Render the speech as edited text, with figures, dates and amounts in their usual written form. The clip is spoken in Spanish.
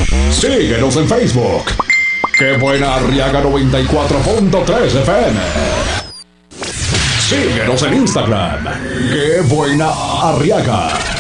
Síguenos en Facebook. ¡Qué buena Arriaga 94.3 FM! Síguenos en Instagram. ¡Qué buena Arriaga!